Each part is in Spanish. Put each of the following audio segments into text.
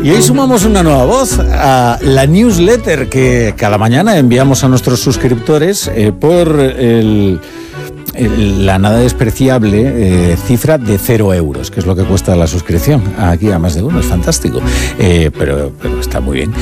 Y hoy sumamos una nueva voz a la newsletter que a la mañana enviamos a nuestros suscriptores por la nada despreciable cifra de 0 euros, que es lo que cuesta la suscripción. Aquí a más de uno, es fantástico. Pero está muy bien.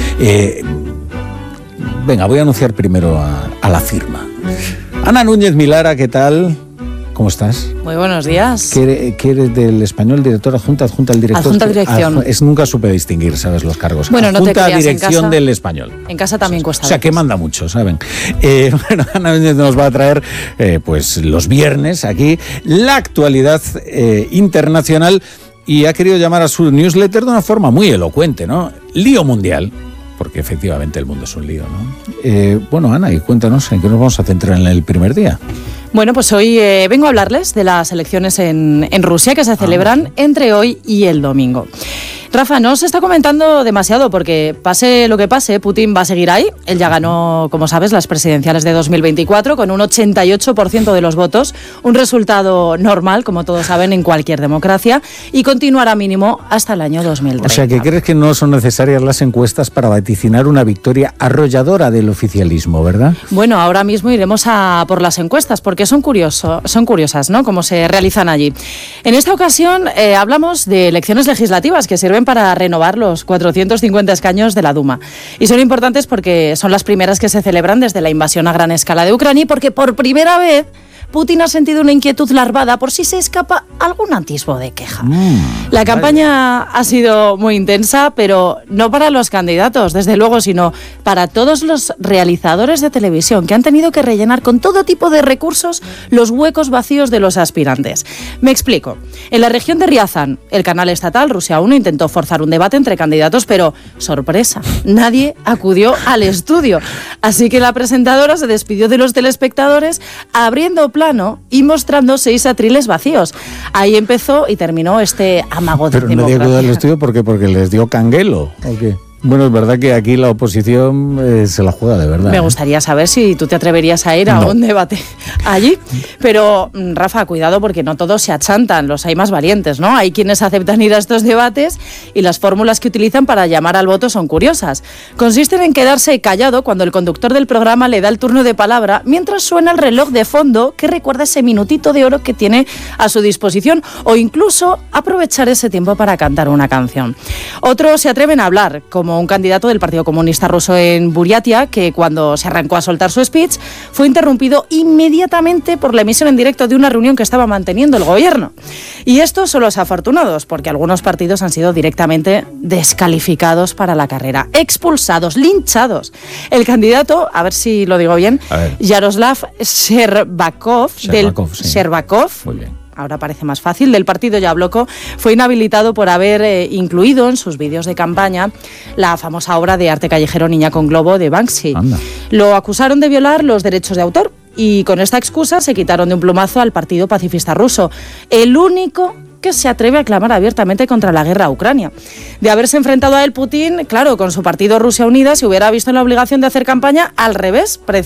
Venga, voy a anunciar primero a la firma. Ana Núñez Milara, ¿qué tal? ¿Cómo estás? Muy buenos días. ¿Qué eres del Español? ¿Directora adjunta al director? Adjunta dirección. Nunca supe distinguir, ¿sabes? Los cargos. Bueno, no te creas, dirección en casa, del Español. En casa también cuesta. O sea, que manda mucho, ¿saben? Bueno, Ana Núñez nos va a traer, pues los viernes aquí, la actualidad internacional, y ha querido llamar a su newsletter de una forma muy elocuente, ¿no? Lío mundial. Porque efectivamente el mundo es un lío, ¿no? Bueno, Ana, y cuéntanos, ¿en qué nos vamos a centrar en el primer día? Bueno, pues hoy vengo a hablarles de las elecciones en Rusia que se celebran entre hoy y el domingo. Rafa, no se está comentando demasiado porque pase lo que pase, Putin va a seguir ahí. Él ya ganó, como sabes, las presidenciales de 2024 con un 88% de los votos, un resultado normal, como todos saben, en cualquier democracia, y continuará mínimo hasta el año 2030. O sea, ¿que crees que no son necesarias las encuestas para vaticinar una victoria arrolladora del oficialismo, verdad? Bueno, ahora mismo iremos a por las encuestas porque son curiosas, ¿no? Cómo se realizan allí. En esta ocasión hablamos de elecciones legislativas que sirven para renovar los 450 escaños de la Duma. Y son importantes porque son las primeras que se celebran desde la invasión a gran escala de Ucrania y porque por primera vez Putin ha sentido una inquietud larvada por si se escapa algún atisbo de queja. La campaña ha sido muy intensa, pero no para los candidatos, desde luego, sino para todos los realizadores de televisión que han tenido que rellenar con todo tipo de recursos los huecos vacíos de los aspirantes. Me explico. En la región de Riazán, el canal estatal Rusia 1 intentó forzar un debate entre candidatos, pero sorpresa, nadie acudió al estudio. Así que la presentadora se despidió de los telespectadores abriendo plano y mostrando 6 atriles vacíos. Ahí empezó y terminó este amago de democracia. Pero nadie acudió al estudio porque les dio canguelo, ¿o qué? Bueno, es verdad que aquí la oposición se la juega de verdad. Me gustaría saber si tú te atreverías a ir a un debate allí. Pero, Rafa, cuidado porque no todos se achantan, los hay más valientes, ¿no? Hay quienes aceptan ir a estos debates y las fórmulas que utilizan para llamar al voto son curiosas. Consisten en quedarse callado cuando el conductor del programa le da el turno de palabra mientras suena el reloj de fondo que recuerda ese minutito de oro que tiene a su disposición, o incluso aprovechar ese tiempo para cantar una canción. Otros se atreven a hablar, como un candidato del Partido Comunista Ruso en Buriatia, que cuando se arrancó a soltar su speech fue interrumpido inmediatamente por la emisión en directo de una reunión que estaba manteniendo el gobierno. Y estos son los afortunados, porque algunos partidos han sido directamente descalificados para la carrera, expulsados, linchados. El candidato, a ver si lo digo bien, Yaroslav Sherbakov, muy bien. Ahora parece más fácil, del partido Yabloko, fue inhabilitado por haber incluido en sus vídeos de campaña la famosa obra de arte callejero Niña con globo de Banksy. Anda. Lo acusaron de violar los derechos de autor y con esta excusa se quitaron de un plumazo al Partido Pacifista Ruso, el único que se atreve a clamar abiertamente contra la guerra a Ucrania. De haberse enfrentado a él, Putin, claro, con su partido Rusia Unida, se hubiera visto en la obligación de hacer campaña al revés,